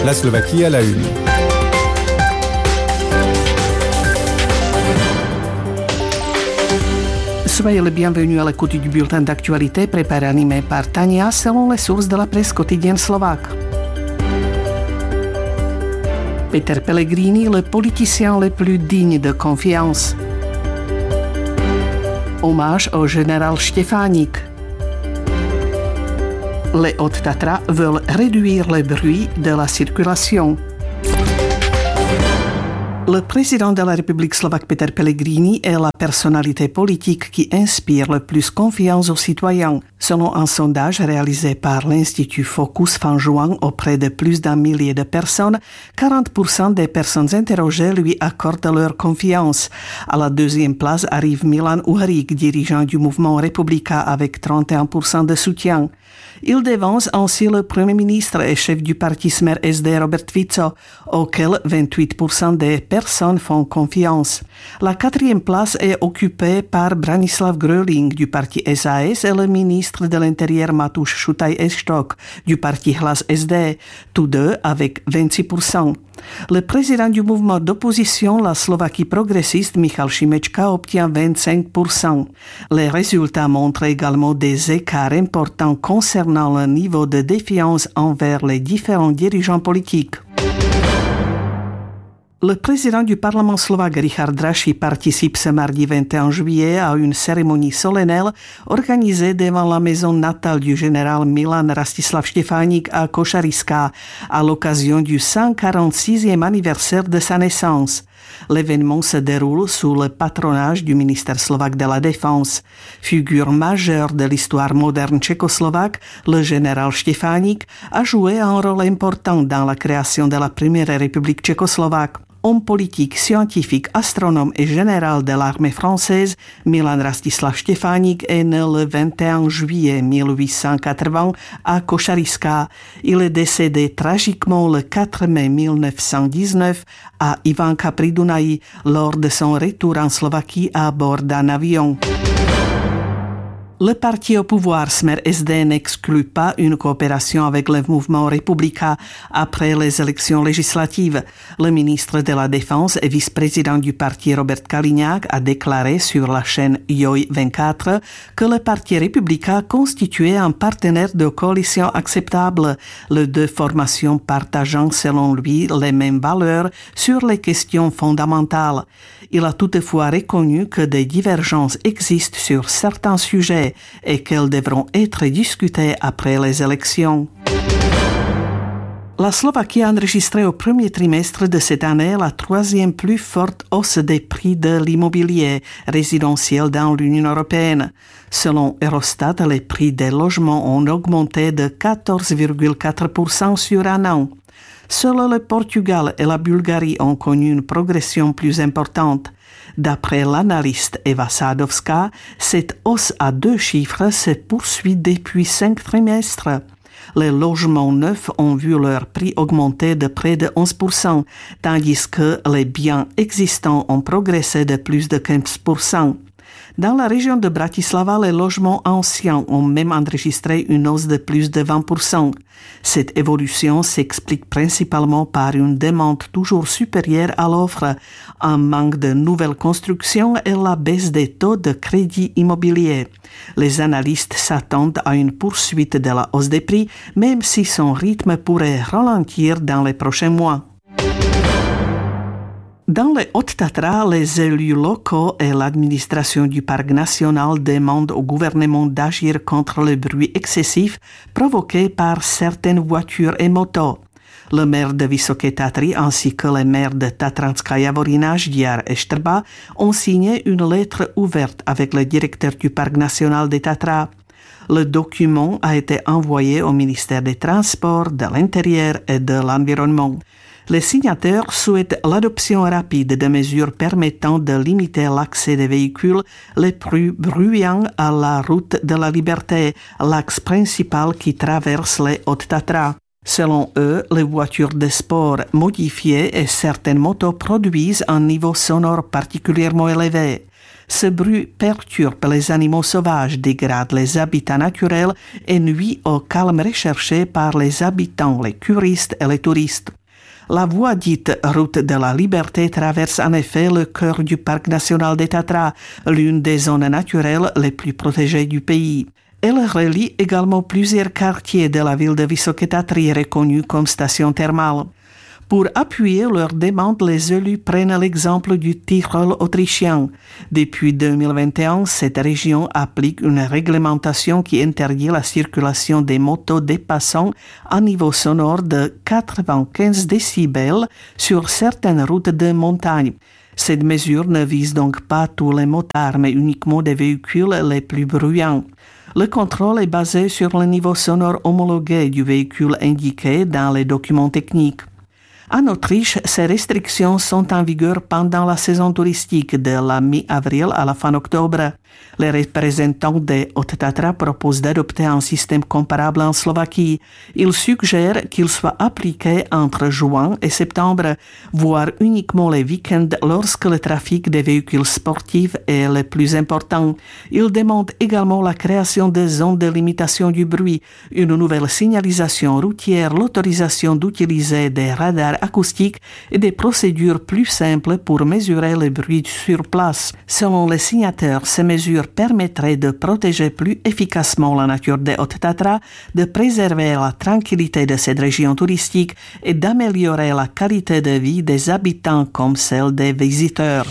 La Slovaquie à la une. Soyez le bienvenu à l'écoute du bulletin d'actualité préparé et animé par Tania selon les sources de la presse quotidienne slovaque. Peter Pellegrini, le politicien le plus digne de confiance. Hommage au général Štefánik. Les Hautes-Tatras veulent réduire le bruit de la circulation. Le président de la République slovaque Peter Pellegrini est la personnalité politique qui inspire le plus confiance aux citoyens. Selon un sondage réalisé par l'Institut Focus fin juin auprès de plus d'un millier de personnes, 40% des personnes interrogées lui accordent leur confiance. À la deuxième place arrive Milan Uhrík, dirigeant du mouvement républicain avec 31% de soutien. Il devance ainsi le Premier ministre et chef du parti Smer SD Robert Fico, auquel 28% des personnes font confiance. La quatrième place est occupée par Branislav Gröling du parti SAS et le ministre de l'Intérieur Matúš Šutaj-Eštok du parti Hlas SD, tous deux avec 26%. Le président du mouvement d'opposition, la Slovaquie progressiste, Michal Šimečka, obtient 25%. Les résultats montrent également des écarts importants concernant le niveau de défiance envers les différents dirigeants politiques. Le président du Parlement slovaque Richard Draši participe ce mardi 21 juillet à une cérémonie solennelle organisée devant la maison natale du général Milan Rastislav Štefánik à Košariska à l'occasion du 146e anniversaire de sa naissance. L'événement se déroule sous le patronage du ministère slovaque de la Défense. Figure majeure de l'histoire moderne tchécoslovaque, le général Štefánik a joué un rôle important dans la création de la première république tchécoslovaque. Homme politique, scientifique, astronome et général de l'armée française, Milan Rastislav Štefánik est né le 21 juillet 1880 à Košariska. Il est décédé tragiquement le 4 mai 1919 à Ivanka pri Dunaji lors de son retour en Slovaquie à bord d'un avion. Le parti au pouvoir Smer SD n'exclut pas une coopération avec le mouvement républicain après les élections législatives. Le ministre de la Défense et vice-président du parti Robert Kaliňák a déclaré sur la chaîne Joj24 que le parti républicain constituait un partenaire de coalition acceptable, les deux formations partageant selon lui les mêmes valeurs sur les questions fondamentales. Il a toutefois reconnu que des divergences existent sur certains sujets et qu'elles devront être discutées après les élections. La Slovaquie a enregistré au premier trimestre de cette année la troisième plus forte hausse des prix de l'immobilier résidentiel dans l'Union européenne. Selon Eurostat, les prix des logements ont augmenté de 14,4% sur un an. Seuls le Portugal et la Bulgarie ont connu une progression plus importante. D'après l'analyste Eva Sadovská, cette hausse à deux chiffres se poursuit depuis 5 trimestres. Les logements neufs ont vu leur prix augmenter de près de 11%, tandis que les biens existants ont progressé de plus de 15%. Dans la région de Bratislava, les logements anciens ont même enregistré une hausse de plus de 20%. Cette évolution s'explique principalement par une demande toujours supérieure à l'offre, un manque de nouvelles constructions et la baisse des taux de crédit immobilier. Les analystes s'attendent à une poursuite de la hausse des prix, même si son rythme pourrait ralentir dans les prochains mois. Dans les Hautes-Tatras, les élus locaux et l'administration du parc national demandent au gouvernement d'agir contre le bruit excessif provoqué par certaines voitures et motos. Le maire de Vysoké Tatry ainsi que les maires de Tatranská Javorina, Ždiar et Štrba ont signé une lettre ouverte avec le directeur du parc national des Tatras. Le document a été envoyé au ministère des Transports, de l'Intérieur et de l'Environnement. Les signataires souhaitent l'adoption rapide de mesures permettant de limiter l'accès des véhicules les plus bruyants à la route de la Liberté, l'axe principal qui traverse les Hautes-Tatras. Selon eux, les voitures de sport modifiées et certaines motos produisent un niveau sonore particulièrement élevé. Ce bruit perturbe les animaux sauvages, dégrade les habitats naturels et nuit au calme recherché par les habitants, les curistes et les touristes. La voie dite Route de la Liberté traverse en effet le cœur du parc national des Tatras, l'une des zones naturelles les plus protégées du pays. Elle relie également plusieurs quartiers de la ville de Vysoké Tatry reconnus comme station thermale. Pour appuyer leur demande, les élus prennent l'exemple du Tyrol autrichien. Depuis 2021, cette région applique une réglementation qui interdit la circulation des motos dépassant un niveau sonore de 95 décibels sur certaines routes de montagne. Cette mesure ne vise donc pas tous les motards, mais uniquement des véhicules les plus bruyants. Le contrôle est basé sur le niveau sonore homologué du véhicule indiqué dans les documents techniques. En Autriche, ces restrictions sont en vigueur pendant la saison touristique de la mi-avril à la fin octobre. Les représentants des Hautes-Tatras proposent d'adopter un système comparable en Slovaquie. Ils suggèrent qu'il soit appliqué entre juin et septembre, voire uniquement les week-ends lorsque le trafic des véhicules sportifs est le plus important. Ils demandent également la création de zones de limitation du bruit, une nouvelle signalisation routière, l'autorisation d'utiliser des radars acoustiques et des procédures plus simples pour mesurer le bruit sur place. Selon les signataires, ces mesures permettraient de protéger plus efficacement la nature des Hautes-Tatras, de préserver la tranquillité de cette région touristique et d'améliorer la qualité de vie des habitants comme celle des visiteurs.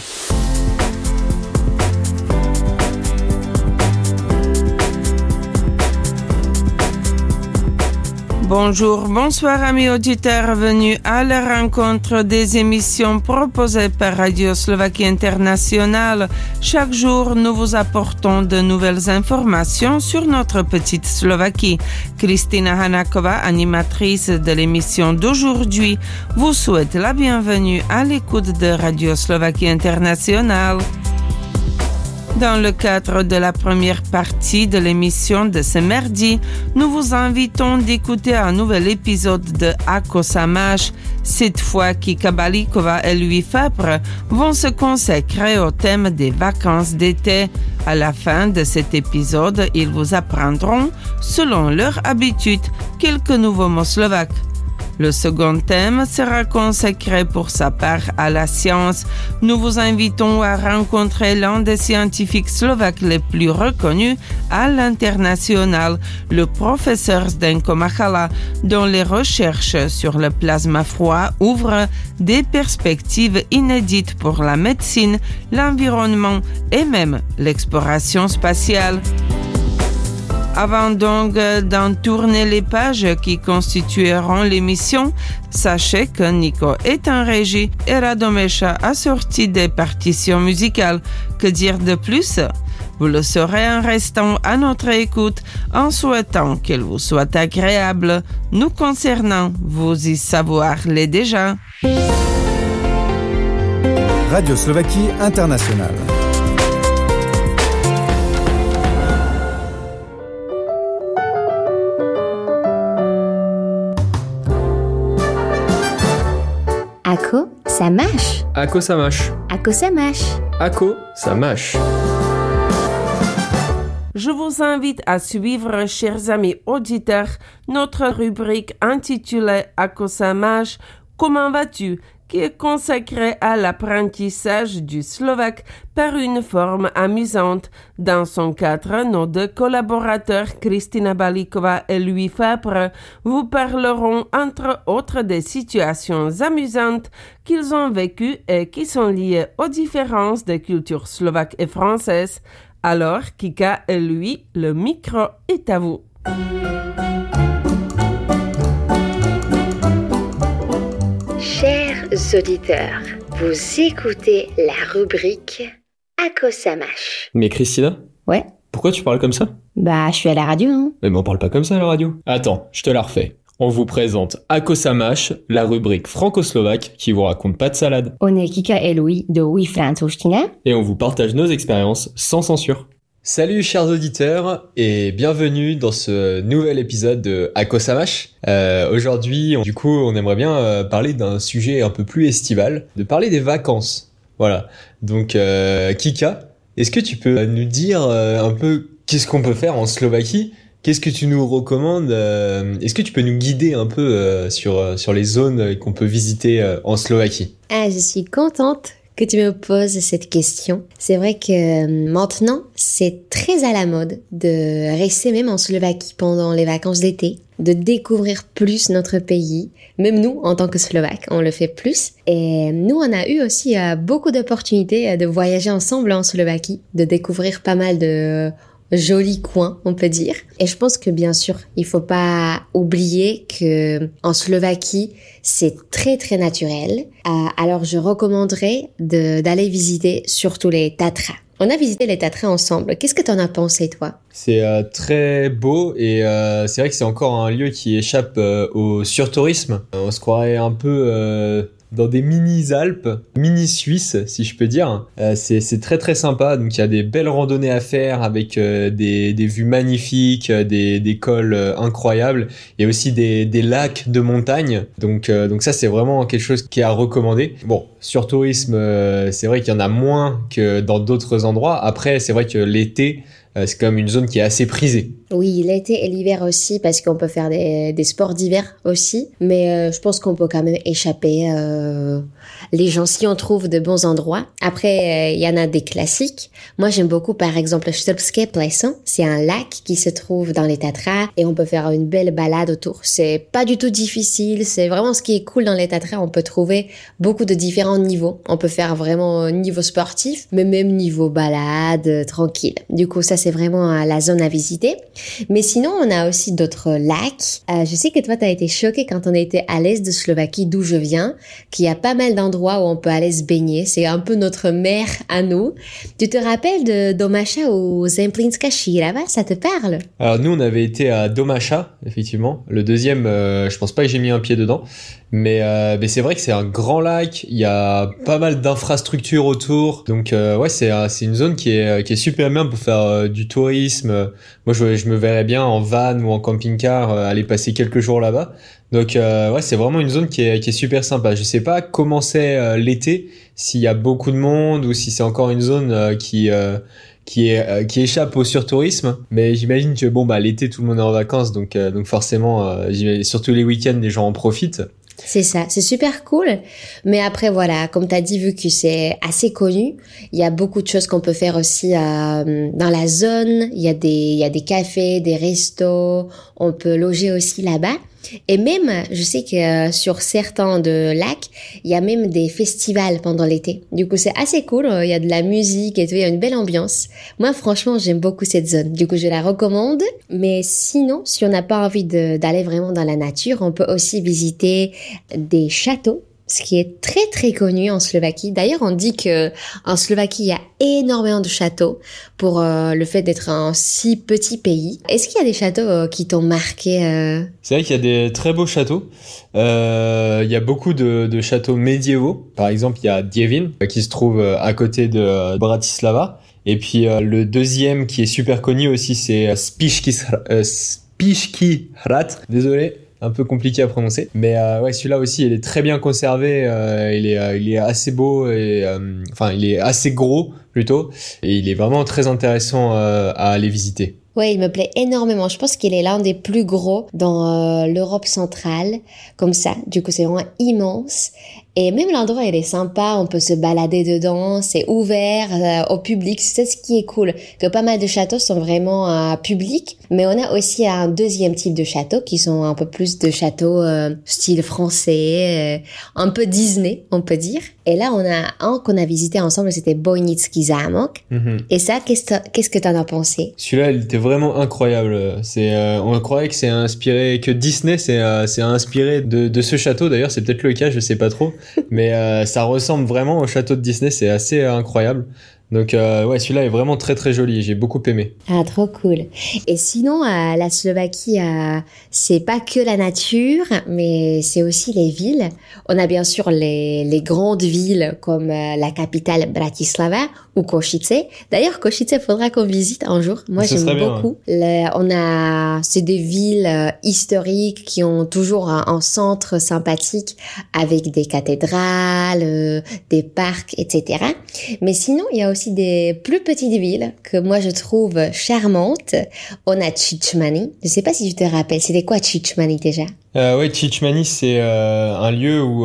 Bonjour, bonsoir amis auditeurs venus à la rencontre des émissions proposées par Radio Slovaquie Internationale. Chaque jour, nous vous apportons de nouvelles informations sur notre petite Slovaquie. Kristina Hanakova, animatrice de l'émission d'aujourd'hui, vous souhaite la bienvenue à l'écoute de Radio Slovaquie Internationale. Dans le cadre de la première partie de l'émission de ce mardi, nous vous invitons d'écouter un nouvel épisode de Ako sa máš. Cette fois, Kika Balíková et Louis Fabre vont se consacrer au thème des vacances d'été. À la fin de cet épisode, ils vous apprendront, selon leur habitude, quelques nouveaux mots slovaques. Le second thème sera consacré pour sa part à la science. Nous vous invitons à rencontrer l'un des scientifiques slovaques les plus reconnus à l'international, le professeur Zdenko Machala, dont les recherches sur le plasma froid ouvrent des perspectives inédites pour la médecine, l'environnement et même l'exploration spatiale. Avant donc d'en tourner les pages qui constitueront l'émission, sachez que Nico est en régie et Radomesha a sorti des partitions musicales. Que dire de plus? Vous le saurez en restant à notre écoute, en souhaitant qu'elle vous soit agréable. Nous concernant, vous y savoir les déjà. Radio Slovaquie Internationale. Ako sa máš? Ako sa máš? Ako sa máš? Ako sa máš? Je vous invite à suivre, chers amis auditeurs, notre rubrique intitulée Ako sa máš? Comment vas-tu? Qui est consacrée à l'apprentissage du slovaque par une forme amusante. Dans son cadre, nos deux collaborateurs, Kristina Balíková et Louis Fabre, vous parleront entre autres des situations amusantes qu'ils ont vécues et qui sont liées aux différences des cultures slovaques et françaises. Alors, Kika et Louis, le micro est à vous. Chers auditeurs, vous écoutez la rubrique Ako sa máš. Mais Christina, Ouais. pourquoi tu parles comme ça? Bah, je suis à la radio, non? Mais on parle pas comme ça à la radio. Attends, je te la refais. On vous présente Ako sa máš, la rubrique franco-slovaque qui vous raconte pas de salade. On est Kika et Louis de Oui Francouzština. Et on vous partage nos expériences sans censure. Salut chers auditeurs et bienvenue dans ce nouvel épisode de Ako sa máš. Aujourd'hui, du coup, on aimerait bien parler d'un sujet un peu plus estival, de parler des vacances. Voilà. Donc, Kika, est-ce que tu peux nous dire un peu qu'est-ce qu'on peut faire en Slovaquie Qu'est-ce que tu nous recommandes? Est-ce que tu peux nous guider un peu sur les zones qu'on peut visiter en Slovaquie? Ah, je suis contente que tu me poses cette question. C'est vrai que maintenant, c'est très à la mode de rester même en Slovaquie pendant les vacances d'été, de découvrir plus notre pays. Même nous, en tant que Slovaques, on le fait plus. Et nous, on a eu aussi beaucoup d'opportunités de voyager ensemble en Slovaquie, de découvrir pas mal de jolis coins, on peut dire. Et je pense que bien sûr, il faut pas oublier que en Slovaquie, c'est très très naturel. Alors je recommanderais d'aller visiter surtout les Tatras. On a visité les Tatras ensemble. Qu'est-ce que t'en as pensé, toi? C'est très beau et c'est vrai que c'est encore un lieu qui échappe au surtourisme. On se croirait un peu dans des mini-Alpes, mini-Suisses, si je peux dire. C'est très très sympa. Donc il y a des belles randonnées à faire avec des vues magnifiques, des cols incroyables et aussi des lacs de montagne. Donc ça c'est vraiment quelque chose qui est à recommander. Bon, surtourisme, c'est vrai qu'il y en a moins que dans d'autres endroits. Après, c'est vrai que l'été, c'est quand même une zone qui est assez prisée. Oui, l'été et l'hiver aussi, parce qu'on peut faire des sports d'hiver aussi. Mais je pense qu'on peut quand même échapper les gens si on trouve de bons endroits. Après, il y en a des classiques. Moi, j'aime beaucoup, par exemple, Štrbské pleso. C'est un lac qui se trouve dans les Tatras et on peut faire une belle balade autour. C'est pas du tout difficile. C'est vraiment ce qui est cool dans les Tatras. On peut trouver beaucoup de différents niveaux. On peut faire vraiment niveau sportif, mais même niveau balade, tranquille. Du coup, ça, c'est vraiment la zone à visiter. Mais sinon, on a aussi d'autres lacs. Je sais que toi, t'as été choquée quand on était à l'est de Slovaquie, d'où je viens, qu'il y a pas mal d'endroits où on peut aller se baigner. C'est un peu notre mer à nous. Tu te rappelles de Domaša ou Zemplínska Šírava? Ça te parle? Alors nous, on avait été à Domaša, effectivement. Le deuxième, je pense pas que j'ai mis un pied dedans. Mais c'est vrai que c'est un grand lac, il y a pas mal d'infrastructures autour, donc ouais c'est une zone qui est super bien pour faire du tourisme. Moi je me verrais bien en van ou en camping-car aller passer quelques jours là-bas. Donc ouais c'est vraiment une zone qui est super sympa. Je sais pas comment c'est l'été, s'il y a beaucoup de monde ou si c'est encore une zone qui échappe au surtourisme, mais j'imagine que bon l'été tout le monde est en vacances, donc forcément surtout les week-ends les gens en profitent. C'est ça, c'est super cool. Mais après, voilà, comme tu as dit, vu que c'est assez connu, il y a beaucoup de choses qu'on peut faire aussi dans la zone. Il y a des cafés, des restos, on peut loger aussi là-bas. Et même, je sais que sur certains de lacs, il y a même des festivals pendant l'été. Du coup, c'est assez cool. Il y a de la musique et tout. Il y a une belle ambiance. Moi, franchement, j'aime beaucoup cette zone. Du coup, je la recommande. Mais sinon, si on n'a pas envie d'aller vraiment dans la nature, on peut aussi visiter des châteaux, ce qui est très très connu en Slovaquie. D'ailleurs, on dit que en Slovaquie, il y a énormément de châteaux pour le fait d'être un si petit pays. Est-ce qu'il y a des châteaux qui t'ont marqué C'est vrai qu'il y a des très beaux châteaux. Il y a beaucoup de châteaux médiévaux. Par exemple, il y a Děvín qui se trouve à côté de Bratislava. Et puis le deuxième qui est super connu aussi, c'est Spišský hrad. Désolé. Un peu compliqué à prononcer, mais ouais celui-là aussi il est très bien conservé, il est assez beau et enfin il est assez gros plutôt et il est vraiment très intéressant à aller visiter. Ouais, il me plaît énormément. Je pense qu'il est l'un des plus gros dans l'Europe centrale, comme ça. Du coup, c'est vraiment immense. Et même l'endroit, il est sympa. On peut se balader dedans. C'est ouvert au public. C'est ce qui est cool. Que pas mal de châteaux sont vraiment publics. Mais on a aussi un deuxième type de châteaux qui sont un peu plus de châteaux style français, un peu Disney, on peut dire. Et là, on a un qu'on a visité ensemble. C'était Bojnický zámok. Et ça, qu'est-ce que t'en as pensé? Celui-là, il était vraiment incroyable. On croyait que c'est inspiré, que Disney c'est inspiré de ce château. D'ailleurs, c'est peut-être le cas, je sais pas trop, mais ça ressemble vraiment au château de Disney. C'est assez incroyable. Donc ouais, celui-là est vraiment très très joli. J'ai beaucoup aimé. Ah, trop cool. Et sinon, la Slovaquie, c'est pas que la nature, mais c'est aussi les villes. On a bien sûr les grandes villes comme la capitale Bratislava ou Košice. D'ailleurs, Košice, faudra qu'on visite un jour. Moi, j'aime beaucoup. C'est des villes historiques qui ont toujours un centre sympathique avec des cathédrales, des parcs, etc. Mais sinon, il y a aussi aussi des plus petites villes que moi je trouve charmantes. On a Chichmani. Je sais pas si tu te rappelles, c'était quoi Chichmani déjà? Oui, Chichmani, c'est un lieu où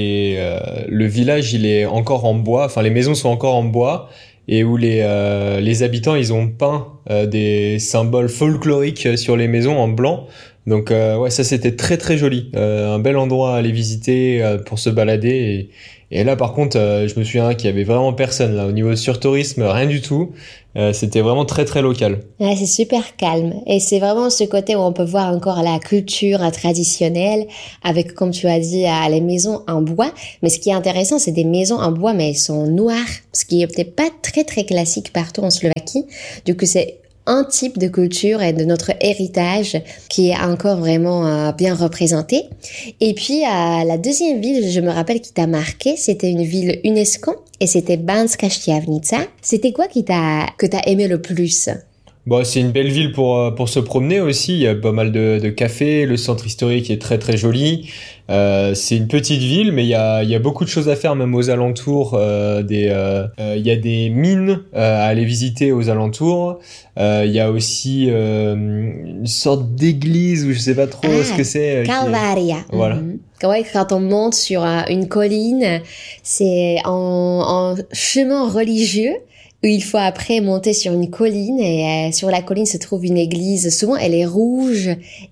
le village il est encore en bois, enfin les maisons sont encore en bois et où les habitants ils ont peint des symboles folkloriques sur les maisons en blanc. Donc ouais, ça c'était très très joli, un bel endroit à aller visiter pour se balader et là par contre je me souviens qu'il y avait vraiment personne là au niveau surtourisme, rien du tout. C'était vraiment très très local. Ouais, c'est super calme et c'est vraiment ce côté où on peut voir encore la culture traditionnelle avec, comme tu as dit, les maisons en bois. Mais ce qui est intéressant, c'est des maisons en bois mais elles sont noires, ce qui est peut-être pas très très classique partout en Slovaquie. Du coup, c'est un type de culture et de notre héritage qui est encore vraiment bien représenté. Et puis, la deuxième ville, je me rappelle, qui t'a marqué, c'était une ville UNESCO et c'était Banská Štiavnica. C'était quoi que t'as aimé le plus? Bon, c'est une belle ville pour se promener aussi. Il y a pas mal de cafés. Le centre historique est très très joli. C'est une petite ville, mais il y a beaucoup de choses à faire même aux alentours. Il y a des mines à aller visiter aux alentours. Il y a aussi une sorte d'église où je sais pas trop ce que c'est. Calvaria. Voilà. Ouais, quand on monte sur une colline, c'est en chemin religieux. Où il faut après monter sur une colline et sur la colline se trouve une église. Souvent, elle est rouge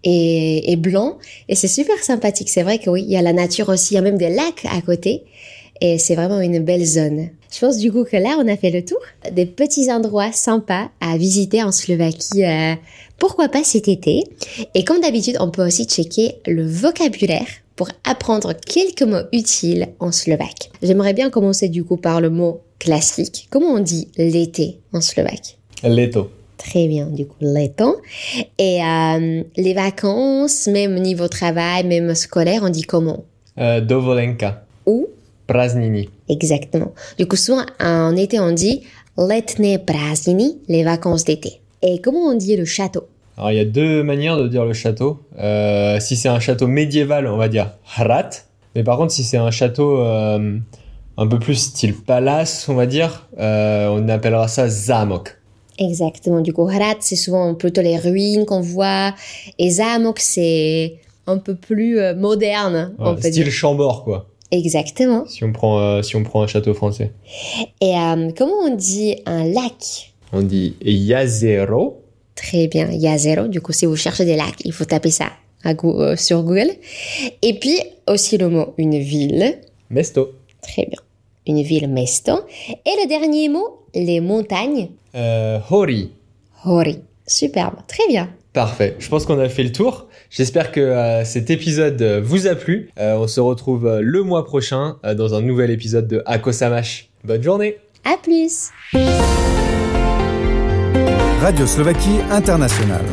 et blanc et c'est super sympathique. C'est vrai que oui, il y a la nature aussi, il y a même des lacs à côté et c'est vraiment une belle zone. Je pense du coup que là, on a fait le tour des petits endroits sympas à visiter en Slovaquie. Pourquoi pas cet été? Et comme d'habitude, on peut aussi checker le vocabulaire pour apprendre quelques mots utiles en slovaque. J'aimerais bien commencer du coup par le mot classique. Comment on dit l'été en slovaque? Leto. Très bien, du coup, leto. Et les vacances, même niveau travail, même scolaire, on dit comment? Dovolenka. Ou? Prázdniny. Exactement. Du coup, souvent, en été, on dit letné prázdniny, les vacances d'été. Et comment on dit le château? Alors, il y a deux manières de dire le château. Si c'est un château médiéval, on va dire hrad. Mais par contre, si c'est un château un peu plus style palace, on va dire, on appellera ça zámok. Exactement. Du coup, hrad, c'est souvent plutôt les ruines qu'on voit. Et zámok, c'est un peu plus moderne, on peut dire. Style Chambord, quoi. Exactement. Si on prend un château français. Et comment on dit un lac? On dit jazero. Très bien, jazero. Du coup, si vous cherchez des lacs, il faut taper ça sur Google. Et puis, aussi le mot une ville. Mesto. Très bien. Une ville, mesto. Et le dernier mot, les montagnes. Hori. Hori. Superbe. Très bien. Parfait. Je pense qu'on a fait le tour. J'espère que cet épisode vous a plu. On se retrouve le mois prochain dans un nouvel épisode de Ako Samash. Bonne journée. À plus. Radio Slovaquie Internationale.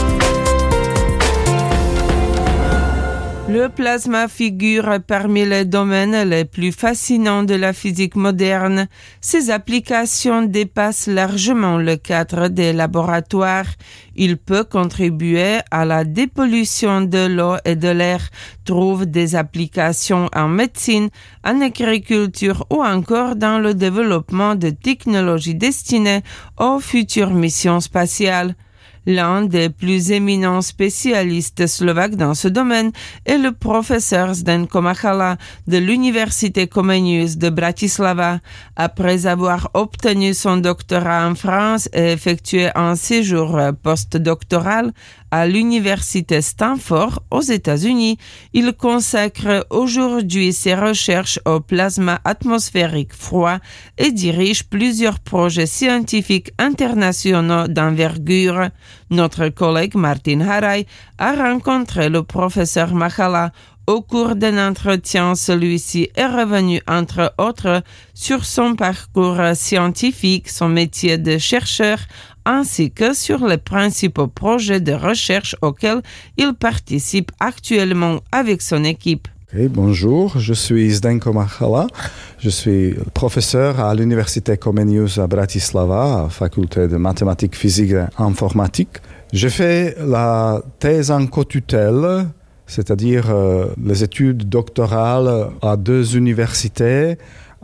Le plasma figure parmi les domaines les plus fascinants de la physique moderne. Ses applications dépassent largement le cadre des laboratoires. Il peut contribuer à la dépollution de l'eau et de l'air, trouve des applications en médecine, en agriculture ou encore dans le développement de technologies destinées aux futures missions spatiales. L'un des plus éminents spécialistes slovaques dans ce domaine est le professeur Zdenko Machala de l'Université Comenius de Bratislava. Après avoir obtenu son doctorat en France et effectué un séjour postdoctoral à l'Université Stanford aux États-Unis, il consacre aujourd'hui ses recherches au plasma atmosphérique froid et dirige plusieurs projets scientifiques internationaux d'envergure. Notre collègue Martin Haray a rencontré le professeur Machala. Au cours d'un entretien, celui-ci est revenu, entre autres, sur son parcours scientifique, son métier de chercheur, ainsi que sur les principaux projets de recherche auxquels il participe actuellement avec son équipe. Okay, bonjour, je suis Zdenko Machala, je suis professeur à l'Université Comenius à Bratislava, à faculté de mathématiques, physique et informatique. Je fais la thèse en co-tutelle, c'est-à-dire les études doctorales à deux universités,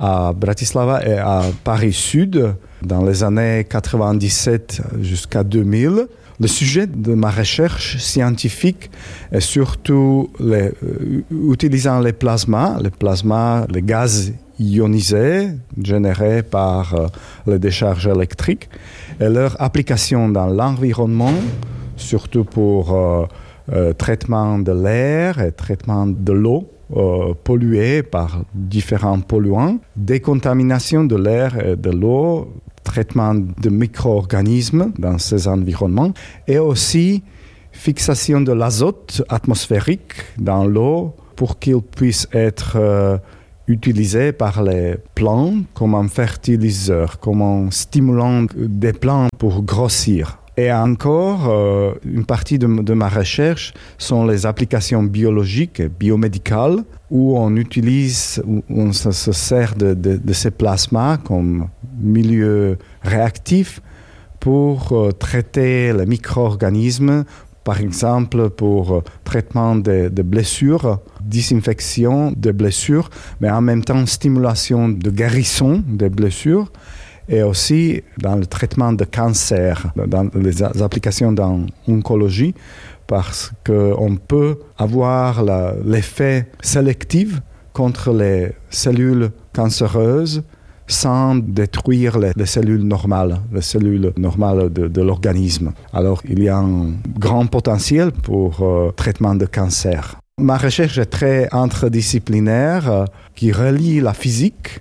à Bratislava et à Paris Sud dans les années 97 jusqu'à 2000. Le sujet de ma recherche scientifique est surtout utilisant les plasmas, les gaz ionisés générés par les décharges électriques et leur application dans l'environnement, surtout pour traitement de l'air et traitement de l'eau polluée par différents polluants, décontamination de l'air et de l'eau, traitement de micro-organismes dans ces environnements et aussi fixation de l'azote atmosphérique dans l'eau pour qu'il puisse être utilisé par les plantes comme un fertiliseur, comme un stimulant des plantes pour grossir. Et encore, une partie de ma recherche sont les applications biologiques et biomédicales où on utilise, où on se sert de ces plasmas comme milieu réactif pour traiter les micro-organismes, par exemple pour traitement de blessures, désinfection de blessures, mais en même temps stimulation de guérison des blessures. Et aussi dans le traitement de cancer, dans les applications dans l'oncologie, parce qu'on peut avoir l'effet sélectif contre les cellules cancéreuses sans détruire les cellules normales de l'organisme. Alors, il y a un grand potentiel pour traitement de cancer. Ma recherche est très interdisciplinaire qui relie la physique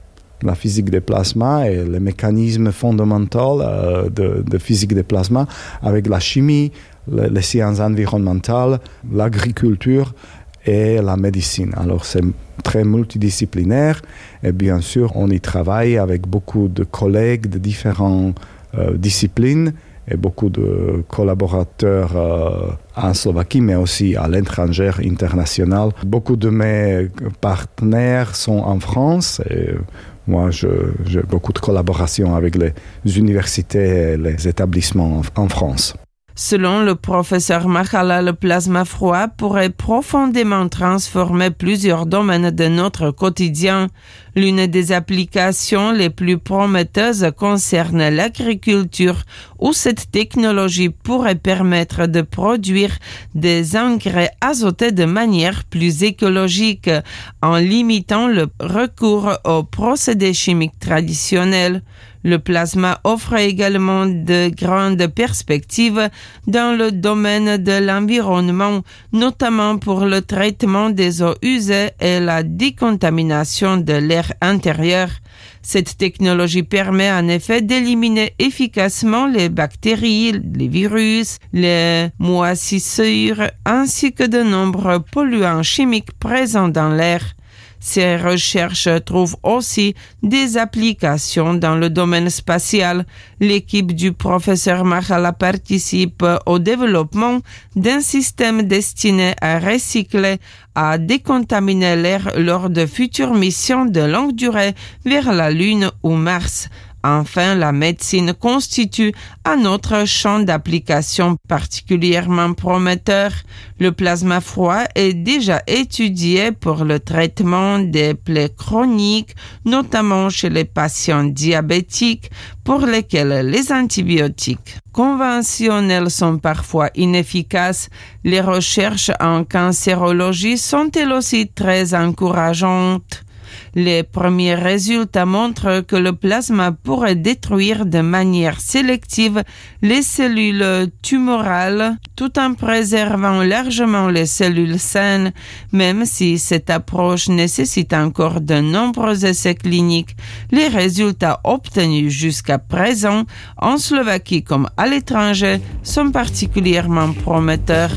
des plasmas et les mécanismes fondamentaux de physique des plasmas avec la chimie, les sciences environnementales, l'agriculture et la médecine. Alors c'est très multidisciplinaire et bien sûr on y travaille avec beaucoup de collègues de différentes disciplines et beaucoup de collaborateurs en Slovaquie, mais aussi à l'étranger, international. Beaucoup de mes partenaires sont en France et moi, j'ai beaucoup de collaboration avec les universités et les établissements en France. Selon le professeur Machala, le plasma froid pourrait profondément transformer plusieurs domaines de notre quotidien. L'une des applications les plus prometteuses concerne l'agriculture, où cette technologie pourrait permettre de produire des engrais azotés de manière plus écologique, en limitant le recours aux procédés chimiques traditionnels. Le plasma offre également de grandes perspectives dans le domaine de l'environnement, notamment pour le traitement des eaux usées et la décontamination de l'air intérieur. Cette technologie permet en effet d'éliminer efficacement les bactéries, les virus, les moisissures ainsi que de nombreux polluants chimiques présents dans l'air. Ces recherches trouvent aussi des applications dans le domaine spatial. L'équipe du professeur Machala participe au développement d'un système destiné à recycler, à décontaminer l'air lors de futures missions de longue durée vers la Lune ou Mars. Enfin, la médecine constitue un autre champ d'application particulièrement prometteur. Le plasma froid est déjà étudié pour le traitement des plaies chroniques, notamment chez les patients diabétiques, pour lesquels les antibiotiques conventionnels sont parfois inefficaces. Les recherches en cancérologie sont elles aussi très encourageantes. Les premiers résultats montrent que le plasma pourrait détruire de manière sélective les cellules tumorales tout en préservant largement les cellules saines, même si cette approche nécessite encore de nombreux essais cliniques. Les résultats obtenus jusqu'à présent, en Slovaquie comme à l'étranger, sont particulièrement prometteurs.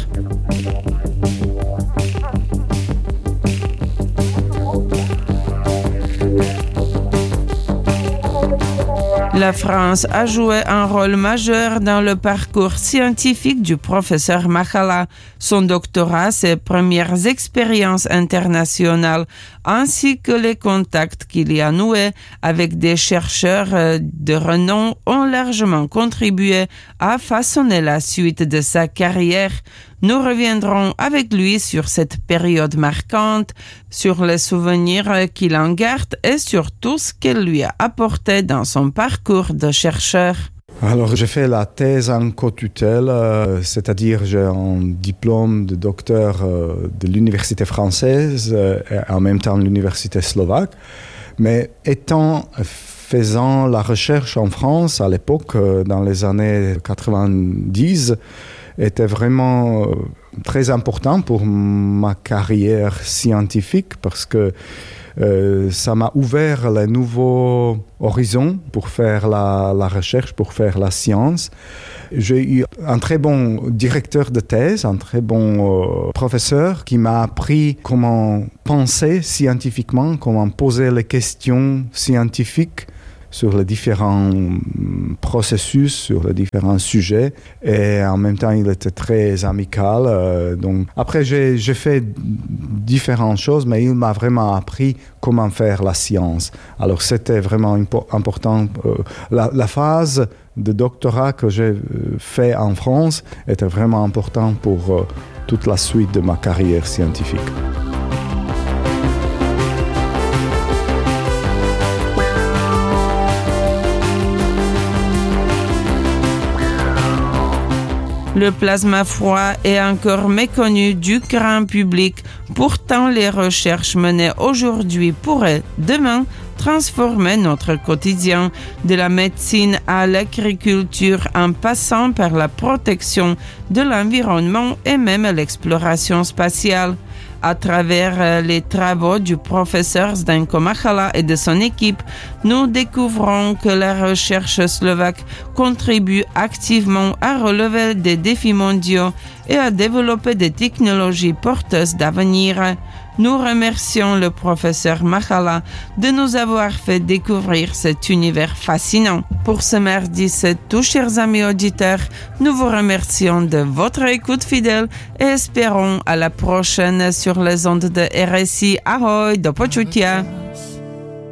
La France a joué un rôle majeur dans le parcours scientifique du professeur Machala. Son doctorat, ses premières expériences internationales, ainsi que les contacts qu'il y a noués avec des chercheurs de renom ont largement contribué à façonner la suite de sa carrière. Nous reviendrons avec lui sur cette période marquante, sur les souvenirs qu'il en garde et sur tout ce qu'elle lui a apporté dans son parcours de chercheur. Alors, j'ai fait la thèse en co-tutelle, c'est-à-dire j'ai un diplôme de docteur de l'université française et en même temps l'université slovaque. Mais faisant la recherche en France à l'époque, dans les années 90, était vraiment très important pour ma carrière scientifique parce que ça m'a ouvert les nouveaux horizons pour faire la recherche, pour faire la science. J'ai eu un très bon directeur de thèse, un très bon professeur qui m'a appris comment penser scientifiquement, comment poser les questions scientifiques sur les différents processus, sur les différents sujets. Et en même temps, il était très amical. Donc, après, j'ai fait différentes choses, mais il m'a vraiment appris comment faire la science. Alors, c'était vraiment important. La phase de doctorat que j'ai fait en France était vraiment importante pour toute la suite de ma carrière scientifique. Le plasma froid est encore méconnu du grand public. Pourtant, les recherches menées aujourd'hui pourraient, demain, transformer notre quotidien, de la médecine à l'agriculture en passant par la protection de l'environnement et même l'exploration spatiale. À travers les travaux du professeur Zdenko Machala et de son équipe, nous découvrons que la recherche slovaque contribue activement à relever des défis mondiaux et à développer des technologies porteuses d'avenir. Nous remercions le professeur Machala de nous avoir fait découvrir cet univers fascinant. Pour ce mardi, c'est tout, chers amis auditeurs. Nous vous remercions de votre écoute fidèle et espérons à la prochaine sur les ondes de RSI. Ahoj, do počutia.